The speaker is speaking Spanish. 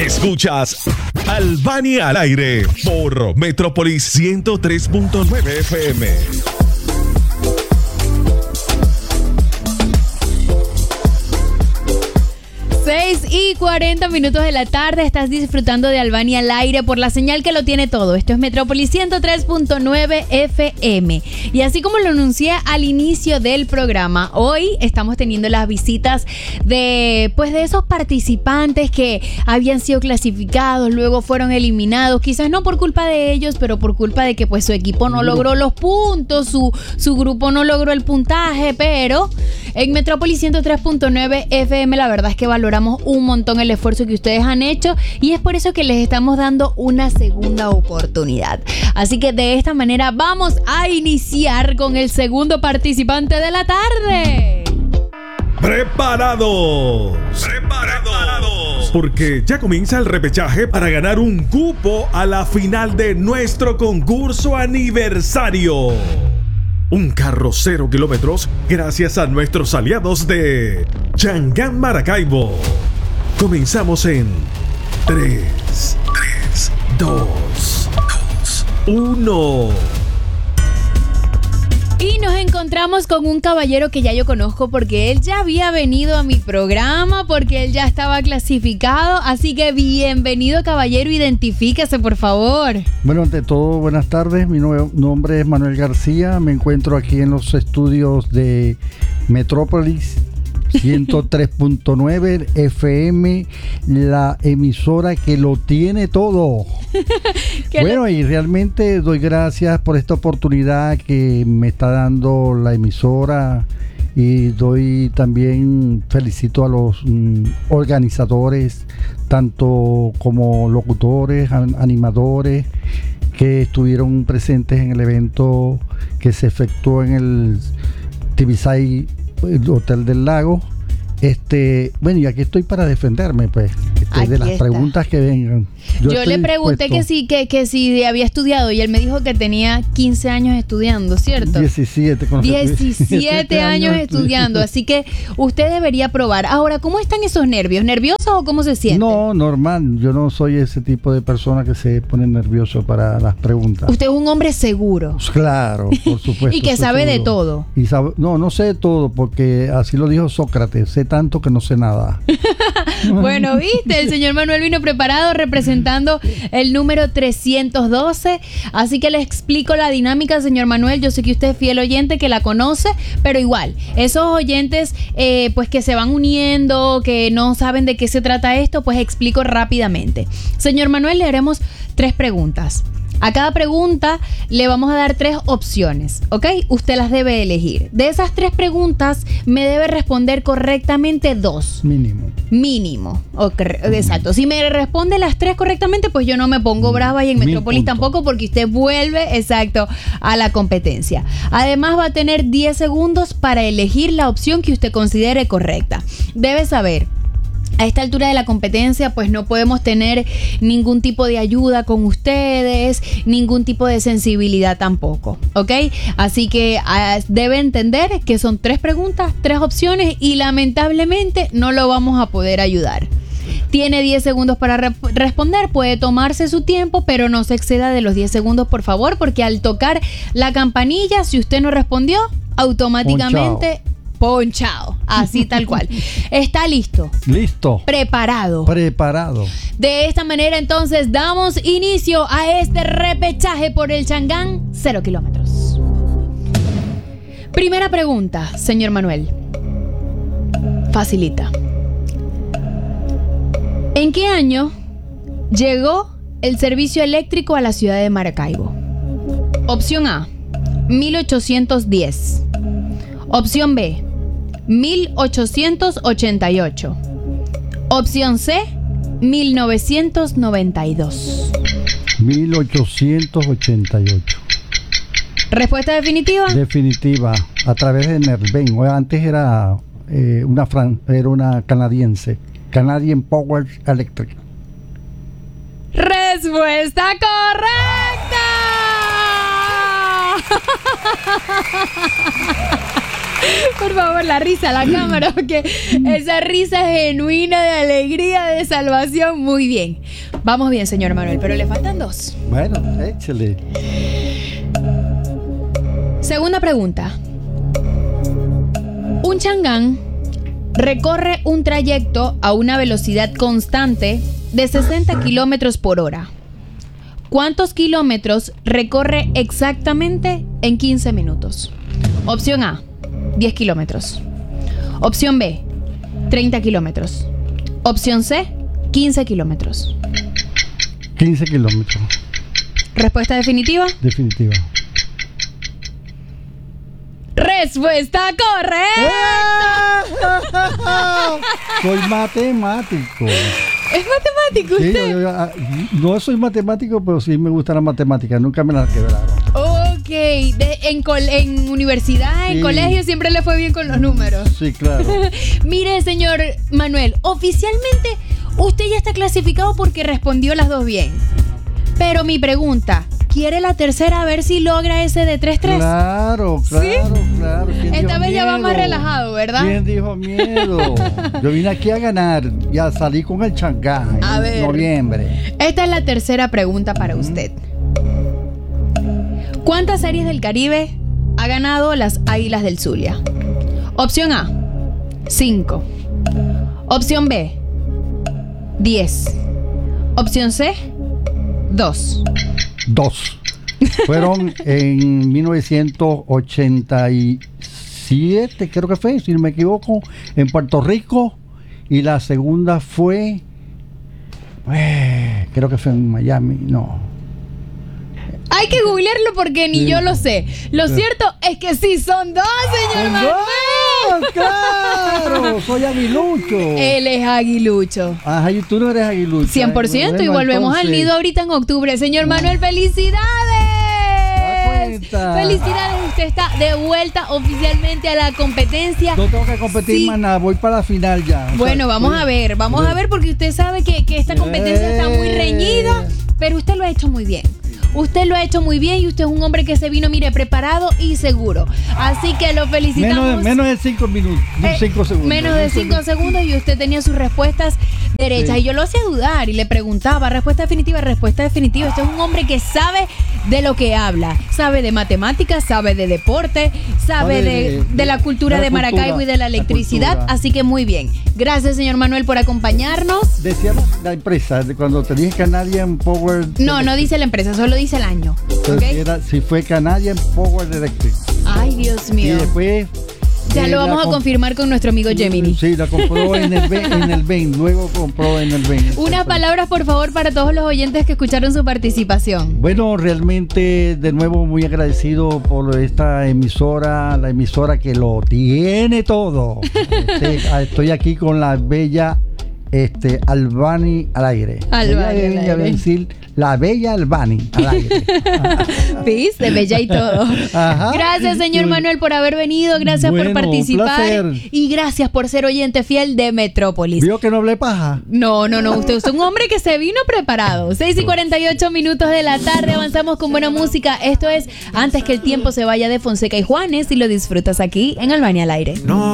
Escuchas Albania al aire por Metrópolis 103.9 FM. 6:40 de la tarde, estás disfrutando de Albania al aire por la señal que lo tiene todo. Esto es Metrópolis 103.9 FM. Y así como lo anuncié al inicio del programa, hoy estamos teniendo las visitas de esos participantes que habían sido clasificados, luego fueron eliminados, quizás no por culpa de ellos, pero por culpa de que su equipo no logró los puntos, su grupo no logró el puntaje, pero en Metrópolis 103.9 FM la verdad es que valoramos un montón el esfuerzo que ustedes han hecho y es por eso que les estamos dando una segunda oportunidad. Así que de esta manera vamos a iniciar con el segundo participante de la tarde. ¡Preparados! Porque ya comienza el repechaje para ganar un cupo a la final de nuestro concurso aniversario. Un carro 0 kilómetros gracias a nuestros aliados de Chang'an Maracaibo. Comenzamos en 3, 2, 1. Y nos encontramos con un caballero que ya yo conozco porque él ya había venido a mi programa, porque él ya estaba clasificado. Así que bienvenido, caballero, identifíquese, por favor. Bueno, ante todo, buenas tardes. Mi nombre es Manuel García. Me encuentro aquí en los estudios de Metrópolis 103.9 FM, la emisora que lo tiene todo. Bueno, y realmente doy gracias por esta oportunidad que me está dando la emisora y doy también, felicito a los organizadores, tanto como locutores, animadores, que estuvieron presentes en el evento que se efectuó en el Tibisay, el Hotel del Lago. Bueno, y aquí estoy para defenderme, pues, de las preguntas que vengan. Yo le pregunté que si había estudiado y él me dijo que tenía 15 años estudiando, ¿cierto? 17 años estudiando, así que usted debería probar. Ahora, ¿cómo están esos nervios? ¿Nerviosos o cómo se siente? No, normal. Yo no soy ese tipo de persona que se pone nervioso para las preguntas. Usted es un hombre seguro. Claro, por supuesto. Y que sabe seguro. De todo. Y no sé de todo, porque así lo dijo Sócrates, sé tanto que no sé nada. Bueno, viste, el señor Manuel vino preparado representando el número 312, así que le explico la dinámica, señor Manuel. Yo sé que usted es fiel oyente, que la conoce, pero igual, esos oyentes que se van uniendo, que no saben de qué se trata esto, pues explico rápidamente. Señor Manuel, le haremos 3 preguntas. A cada pregunta le vamos a dar 3 opciones, ¿ok? Usted las debe elegir. De esas 3 preguntas me debe responder correctamente 2. Mínimo. Okay, exacto. Si me responde las 3 correctamente, pues yo no me pongo brava y en Metrópolis tampoco, porque usted vuelve, exacto, a la competencia. Además va a tener 10 segundos para elegir la opción que usted considere correcta. Debe saber, a esta altura de la competencia, pues no podemos tener ningún tipo de ayuda con ustedes, ningún tipo de sensibilidad tampoco, ¿ok? Así que debe entender que son 3 preguntas, 3 opciones y lamentablemente no lo vamos a poder ayudar. Tiene 10 segundos para responder, puede tomarse su tiempo, pero no se exceda de los 10 segundos, por favor, porque al tocar la campanilla, si usted no respondió, automáticamente ponchado, así tal cual. ¿Está listo? Listo. Preparado. De esta manera, entonces, damos inicio a este repechaje por el Chang'an 0 kilómetros. Primera pregunta, señor Manuel. Facilita. ¿En qué año llegó el servicio eléctrico a la ciudad de Maracaibo? Opción A, 1810. Opción B, 1888. Opción C, 1992. 1888. ¿Respuesta definitiva? Definitiva, a través de Nerven. Antes era una canadiense, Canadian Power Electric. ¡Respuesta correcta! Por favor, la risa a la cámara, porque esa risa genuina de alegría, de salvación. Muy bien. Vamos bien, señor Manuel, pero le faltan dos. Bueno, échale. Segunda pregunta. Un changán recorre un trayecto a una velocidad constante de 60 kilómetros por hora. ¿Cuántos kilómetros recorre exactamente en 15 minutos? Opción A, 10 kilómetros. Opción B, 30 kilómetros. Opción C, 15 kilómetros. 15 kilómetros. ¿Respuesta definitiva? Definitiva. ¡Respuesta correcta! Soy matemático. ¿Es matemático Sí, usted? no soy matemático, pero sí me gusta la matemática. Nunca me la quebraron. Ok, en universidad, en Sí. colegio siempre le fue bien con los números. Sí, claro. Mire, señor Manuel, oficialmente usted ya está clasificado porque respondió las dos bien. Pero mi pregunta, ¿quiere la tercera a ver si logra ese de 3-3? Claro. ¿Quién Esta dijo vez ya va miedo? más relajado, ¿verdad? ¿Quién dijo miedo? Yo vine aquí a ganar. Ya salí con el changán A en ver. noviembre. Esta es la tercera pregunta para usted. ¿Cuántas series del Caribe ha ganado las Águilas del Zulia? Opción A, 5. Opción B, 10. Opción C, 2. 2. Fueron en 1987, creo que fue, si no me equivoco, en Puerto Rico. Y la segunda fue, creo que fue en Miami, no. Hay que googlearlo porque ni yo lo sé. Lo cierto es que sí, son 2, señor Manuel. ¡No! ¡Claro! Soy aguilucho. Él es aguilucho. Ajá, y tú no eres aguilucho. 100% y volvemos al nido ahorita en octubre. Señor Manuel, ¡felicidades! cuenta. ¡Felicidades! Usted está de vuelta oficialmente a la competencia. No tengo que competir Sí. más nada, voy para la final ya. O Bueno, sea, vamos a ver porque usted sabe que esta competencia está muy reñida, pero usted lo ha hecho muy bien. Usted lo ha hecho muy bien y usted es un hombre que se vino, mire, preparado y seguro. Así que lo felicitamos. Menos de 5 minutos, 5 segundos. Menos de 5 segundos y usted tenía sus respuestas derechas. Sí. Y yo lo hacía dudar y le preguntaba, respuesta definitiva. Este es un hombre que sabe de lo que habla. Sabe de matemáticas, sabe de deporte, sabe de la cultura de Maracaibo y de la electricidad. Así que muy bien. Gracias, señor Manuel, por acompañarnos. Decíamos la empresa, cuando te dije Canadian Power. No dice la empresa, solo dice el año. ¿Ok? Si fue Canadian Power Electric. Ay, Dios Y mío. después. Ya lo vamos a confirmar con nuestro amigo Gemini. Sí, la compró en el BEN, luego compró en el BEN. Unas palabras, por favor, para todos los oyentes que escucharon su participación. Bueno, realmente de nuevo muy agradecido por esta emisora, la emisora que lo tiene todo. Estoy aquí con la bella Albani al aire. Albani al aire. Decir la bella Albani al aire. ¿Viste? Bella y todo. Ajá. Gracias, señor Manuel, por haber venido. Gracias por participar. Placer. Y gracias por ser oyente fiel de Metrópolis. ¿Vio que no hablé paja? No. Usted es un hombre que se vino preparado. 6:48 minutos de la tarde. Avanzamos con buena música. Esto es Antes que el tiempo se vaya de Fonseca y Juanes. Y lo disfrutas aquí en Albani al aire. No.